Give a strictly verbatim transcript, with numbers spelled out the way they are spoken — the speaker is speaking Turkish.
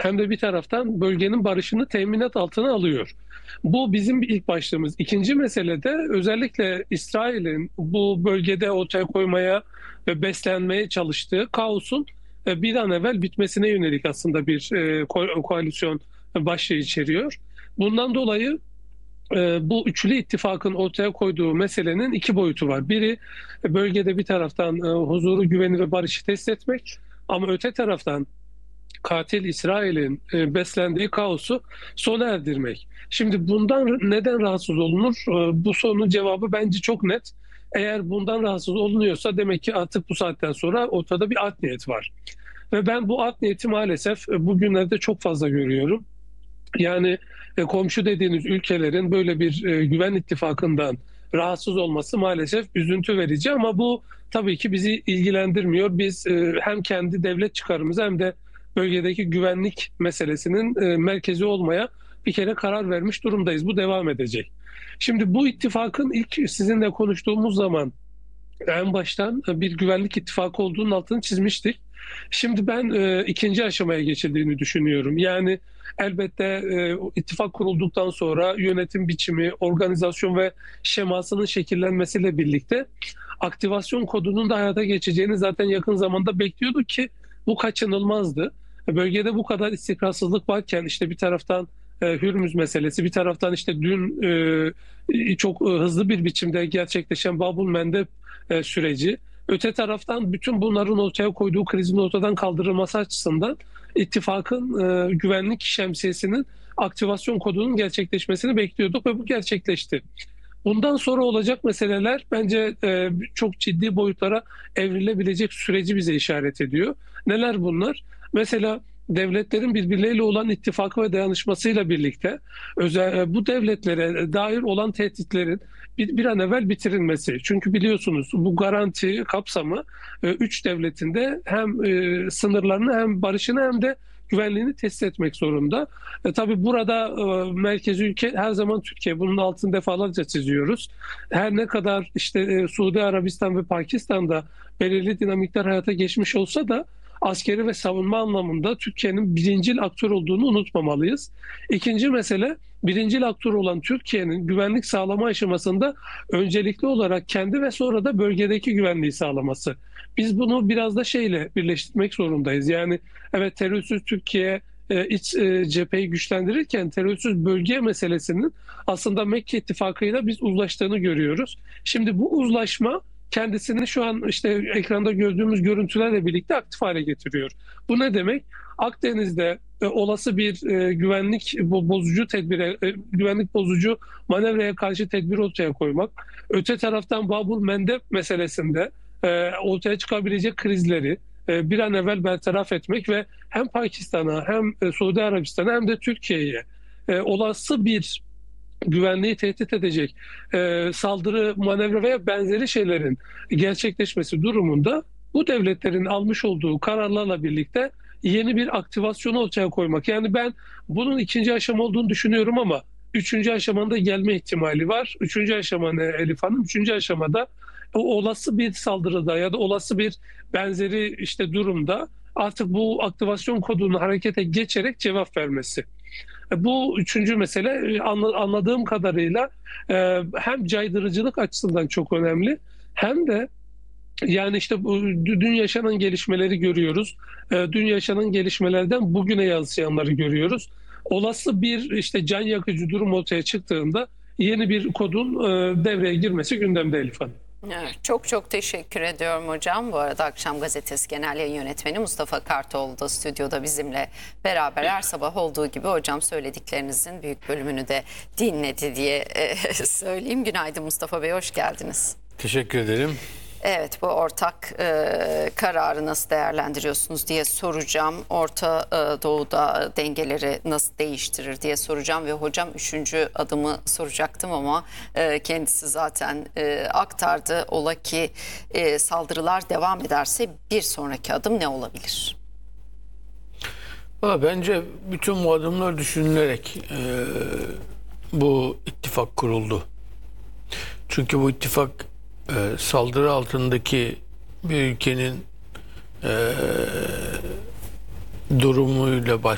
hem de bir taraftan bölgenin barışını teminat altına alıyor. Bu bizim ilk başlığımız. İkinci mesele de özellikle İsrail'in bu bölgede ortaya koymaya ve beslenmeye çalıştığı kaosun e, bir an evvel bitmesine yönelik aslında bir e, ko- koalisyon başlığı içeriyor. Bundan dolayı e, bu üçlü ittifakın ortaya koyduğu meselenin iki boyutu var. Biri e, bölgede bir taraftan e, huzuru, güveni ve barışı test etmek, ama öte taraftan katil İsrail'in e, beslendiği kaosu sona erdirmek. Şimdi bundan neden rahatsız olunur? E, bu sorunun cevabı bence çok net. Eğer bundan rahatsız olunuyorsa demek ki artık bu saatten sonra ortada bir art niyet var. Ve ben bu art niyeti maalesef e, bugünlerde çok fazla görüyorum. Yani e, komşu dediğiniz ülkelerin böyle bir e, güven ittifakından rahatsız olması maalesef üzüntü verici, ama bu tabii ki bizi ilgilendirmiyor. Biz e, hem kendi devlet çıkarımızı hem de bölgedeki güvenlik meselesinin e, merkezi olmaya bir kere karar vermiş durumdayız. Bu devam edecek. Şimdi bu ittifakın ilk sizinle konuştuğumuz zaman en baştan bir güvenlik ittifakı olduğunun altını çizmiştik. Şimdi ben e, ikinci aşamaya geçildiğini düşünüyorum. Yani elbette e, ittifak kurulduktan sonra yönetim biçimi, organizasyon ve şemasının şekillenmesiyle birlikte aktivasyon kodunun da hayata geçeceğini zaten yakın zamanda bekliyorduk ki bu kaçınılmazdı. Bölgede bu kadar istikrarsızlık varken işte bir taraftan e, Hürmüz meselesi, bir taraftan işte dün e, çok e, hızlı bir biçimde gerçekleşen Babul Mendeb e, süreci. Öte taraftan bütün bunların ortaya koyduğu krizin ortadan kaldırılması açısından ittifakın e, güvenlik şemsiyesinin aktivasyon kodunun gerçekleşmesini bekliyorduk ve bu gerçekleşti. Bundan sonra olacak meseleler bence e, çok ciddi boyutlara evrilebilecek süreci bize işaret ediyor. Neler bunlar? Mesela devletlerin birbirleriyle olan ittifakı ve dayanışmasıyla birlikte özel, bu devletlere dair olan tehditlerin bir, bir an evvel bitirilmesi. Çünkü biliyorsunuz bu garanti kapsamı e, üç devletin de hem e, sınırlarını hem barışını hem de güvenliğini test etmek zorunda. E, tabii burada e, merkezi ülke her zaman Türkiye. Bunun altını defalarca çiziyoruz. Her ne kadar işte e, Suudi Arabistan ve Pakistan'da belirli dinamikler hayata geçmiş olsa da askeri ve savunma anlamında Türkiye'nin birincil aktör olduğunu unutmamalıyız. İkinci mesele, birincil aktör olan Türkiye'nin güvenlik sağlama aşamasında öncelikli olarak kendi ve sonra da bölgedeki güvenliği sağlaması. Biz bunu biraz da şeyle birleştirmek zorundayız. Yani evet, terörsüz Türkiye e, iç e, cepheyi güçlendirirken terörsüz bölge meselesinin aslında Mekke ittifakıyla biz uzlaştığını görüyoruz. Şimdi bu uzlaşma kendisini şu an işte ekranda gördüğümüz görüntülerle birlikte aktif hale getiriyor. Bu ne demek? Akdeniz'de e, olası bir e, güvenlik bo- bozucu tedbire, e, güvenlik bozucu manevraya karşı tedbir ortaya koymak. Öte taraftan Babul Mendeb meselesinde e, ortaya çıkabilecek krizleri e, bir an evvel bertaraf etmek ve hem Pakistan'a hem e, Suudi Arabistan'a hem de Türkiye'ye e, olası bir güvenliği tehdit edecek e, saldırı, manevra veya benzeri şeylerin gerçekleşmesi durumunda bu devletlerin almış olduğu kararlarla birlikte yeni bir aktivasyonu ortaya koymak. Yani ben bunun ikinci aşama olduğunu düşünüyorum, ama üçüncü aşamanın da gelme ihtimali var. Üçüncü aşama ne Elif Hanım? Üçüncü aşamada o olası bir saldırıda ya da olası bir benzeri işte durumda artık bu aktivasyon kodunu harekete geçerek cevap vermesi. Bu üçüncü mesele e, anladığım kadarıyla e, hem caydırıcılık açısından çok önemli, hem de yani işte bu dün yaşanan gelişmeleri görüyoruz. E, Dün yaşanan gelişmelerden bugüne yansıyanları görüyoruz. Olası bir işte can yakıcı durum ortaya çıktığında yeni bir kodun e, devreye girmesi gündemde Elif Hanım. Evet, çok çok teşekkür ediyorum hocam. Bu arada Akşam Gazetesi Genel Yayın Yönetmeni Mustafa Kartoğlu da stüdyoda bizimle beraber, her sabah olduğu gibi hocam söylediklerinizin büyük bölümünü de dinledi diye e, söyleyeyim. Günaydın Mustafa Bey, hoş geldiniz. Teşekkür ederim. Evet, bu ortak e, kararı nasıl değerlendiriyorsunuz diye soracağım. Orta e, Doğu'da dengeleri nasıl değiştirir diye soracağım ve hocam üçüncü adımı soracaktım ama e, kendisi zaten e, aktardı. Ola ki e, saldırılar devam ederse bir sonraki adım ne olabilir? Valla bence bütün bu adımlar düşünülerek e, bu ittifak kuruldu. Çünkü bu ittifak e, saldırı altındaki bir ülkenin e, durumuyla baş